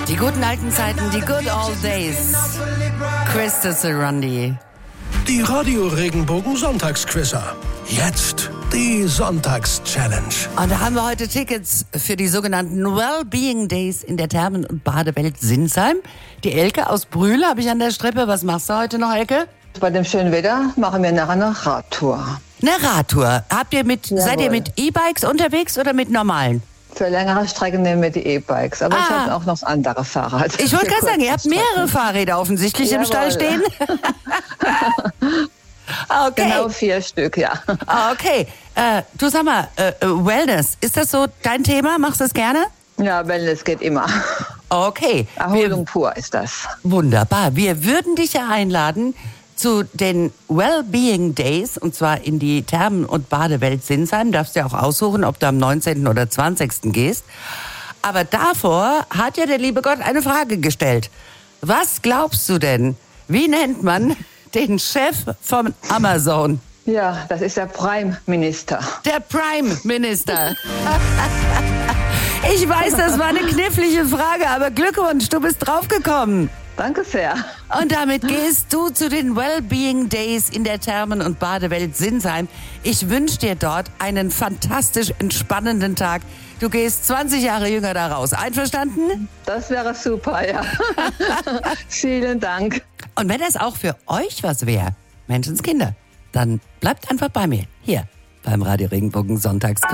Die guten alten Zeiten, die good old days. Krista Surrundi. Die Radio Regenbogen Sonntagsquizzer. Jetzt die Sonntagschallenge. Und da haben wir heute Tickets für die sogenannten Wellbeing Days in der Thermen- und Badewelt Sinsheim. Die Elke aus Brühl habe ich an der Strippe. Was machst du heute noch, Elke? Bei dem schönen Wetter machen wir nachher eine Radtour. Eine Radtour. Seid ihr mit E-Bikes unterwegs oder mit normalen? Für längere Strecken nehmen wir die E-Bikes, aber ich habe auch noch das andere Fahrrad. Ich wollte gerade sagen, ihr habt mehrere Fahrräder offensichtlich im Stall stehen. Okay. Genau 4 Stück, ja. Okay. Du sag mal, Wellness, ist das so dein Thema? Machst du das gerne? Ja, Wellness geht immer. Okay. Erholung pur ist das. Wunderbar. Wir würden dich ja einladen zu den Wellbeing Days, und zwar in die Thermen- und Badewelt Sinsheim. Darfst du ja auch aussuchen, ob du am 19. oder 20. gehst. Aber davor hat ja der liebe Gott eine Frage gestellt. Was glaubst du denn, wie nennt man den Chef von Amazon? Ja, das ist der Prime Minister. Der Prime Minister. Ich weiß, das war eine knifflige Frage, aber Glückwunsch, du bist draufgekommen. Danke sehr. Und damit gehst du zu den Wellbeing Days in der Thermen- und Badewelt Sinsheim. Ich wünsche dir dort einen fantastisch entspannenden Tag. Du gehst 20 Jahre jünger da raus. Einverstanden? Das wäre super, ja. Vielen Dank. Und wenn das auch für euch was wäre, Menschenskinder, dann bleibt einfach bei mir. Hier beim Radio Regenbogen Sonntags.